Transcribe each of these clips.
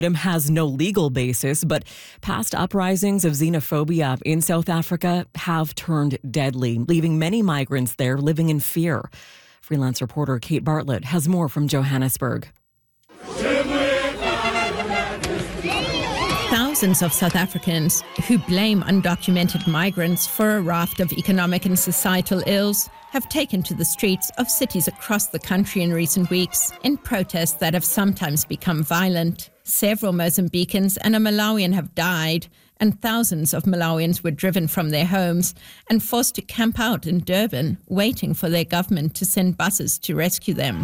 has no legal basis, but past uprisings of xenophobia in South Africa have turned deadly, leaving many migrants there living in fear. Freelance reporter Kate Bartlett has more from Johannesburg. Thousands of South Africans who blame undocumented migrants for a raft of economic and societal ills have taken to the streets of cities across the country in recent weeks in protests that have sometimes become violent. Several Mozambicans and a Malawian have died, and thousands of Malawians were driven from their homes and forced to camp out in Durban, waiting for their government to send buses to rescue them.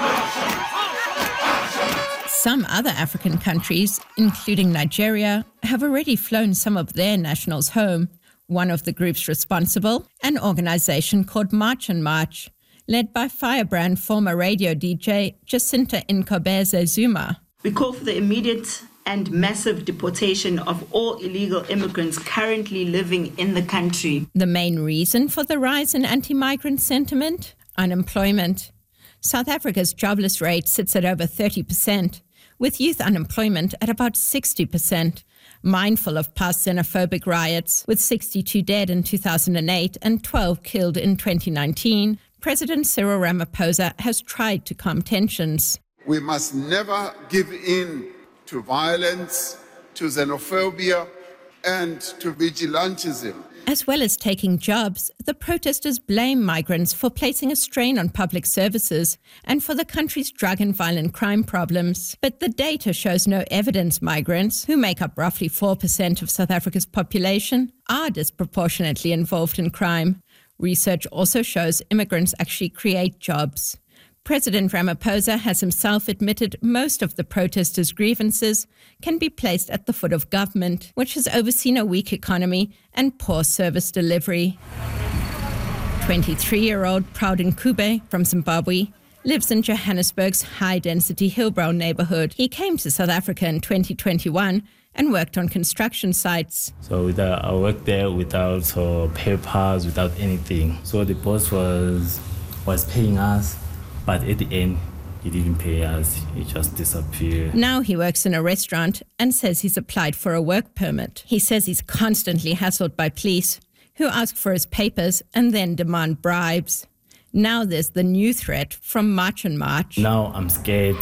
Some other African countries, including Nigeria, have already flown some of their nationals home. One of the groups responsible, an organization called March and March, led by Firebrand former radio DJ Jacinta Nkobeze Zuma. We call for the immediate and massive deportation of all illegal immigrants currently living in the country. The main reason for the rise in anti-migrant sentiment? Unemployment. South Africa's jobless rate sits at over 30%, with youth unemployment at about 60%. Mindful of past xenophobic riots, with 62 dead in 2008 and 12 killed in 2019, President Cyril Ramaphosa has tried to calm tensions. We must never give in to violence, to xenophobia, and to vigilantism. As well as taking jobs, the protesters blame migrants for placing a strain on public services and for the country's drug and violent crime problems. But the data shows no evidence migrants, who make up roughly 4% of South Africa's population, are disproportionately involved in crime. Research also shows immigrants actually create jobs. President Ramaphosa has himself admitted most of the protesters' grievances can be placed at the foot of government, which has overseen a weak economy and poor service delivery. 23-year-old Proudin Kube from Zimbabwe lives in Johannesburg's high-density Hillbrow neighborhood. He came to South Africa in 2021 and worked on construction sites. So I worked there without papers, without anything. So the boss was paying us. But at the end, he didn't pay us. He just disappeared. Now he works in a restaurant and says he's applied for a work permit. He says he's constantly hassled by police who ask for his papers and then demand bribes. Now there's the new threat from March and March. Now I'm scared.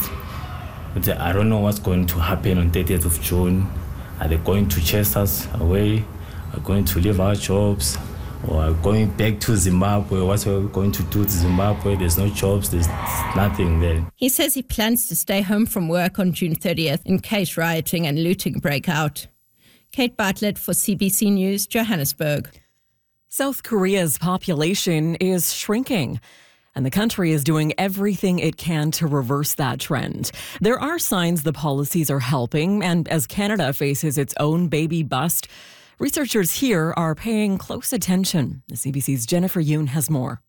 I don't know what's going to happen on 30th of June. Are they going to chase us away? Are we going to leave our jobs? Or going back to Zimbabwe? What are we going to do to Zimbabwe? There's no jobs, there's nothing there. He says he plans to stay home from work on June 30th in case rioting and looting break out. Kate Bartlett for CBC News, Johannesburg. South Korea's population is shrinking, and the country is doing everything it can to reverse that trend. There are signs the policies are helping, and as Canada faces its own baby bust, researchers here are paying close attention. The CBC's Jennifer Yoon has more.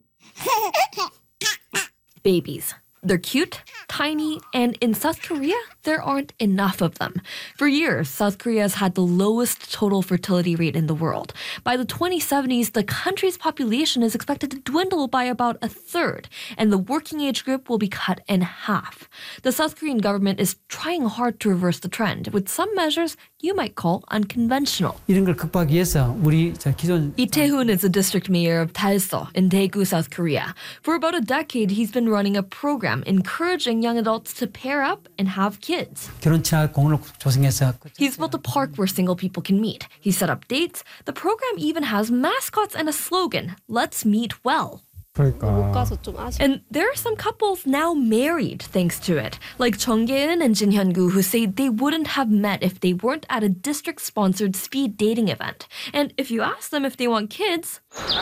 Babies. They're cute, tiny, and in South Korea, there aren't enough of them. For years, South Korea has had the lowest total fertility rate in the world. By the 2070s, the country's population is expected to dwindle by about a third, and the working age group will be cut in half. The South Korean government is trying hard to reverse the trend, with some measures you might call unconventional. 이런 걸 극복하기 위해서 우리 Lee Tae-hoon is the district mayor of Daeso in Daegu, South Korea. For about a decade, he's been running a program encouraging young adults to pair up and have kids. 결혼차 공원을 조성해서 He's built a park where single people can meet. He set up dates. The program even has mascots and a slogan, "Let's meet well." And there are some couples now married thanks to it, like Chung Jae-in and Jin Hyun-gu, who say they wouldn't have met if they weren't at a district-sponsored speed dating event. And if you ask them if they want kids,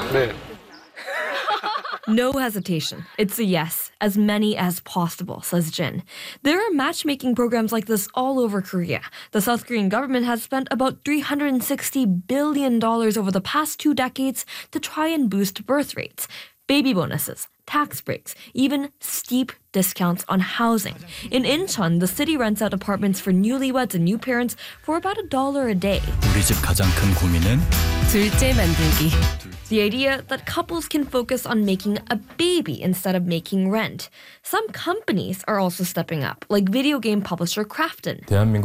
no hesitation. It's a yes, as many as possible, says Jin. There are matchmaking programs like this all over Korea. The South Korean government has spent about $360 billion over the past 2 decades to try and boost birth rates. Baby bonuses, tax breaks, even steep discounts on housing. In Incheon, the city rents out apartments for newlyweds and new parents for about $1 a day. 우리 집 가장 큰 고민은 둘째 만들기. The idea that couples can focus on making a baby instead of making rent. Some companies are also stepping up, like video game publisher Krafton.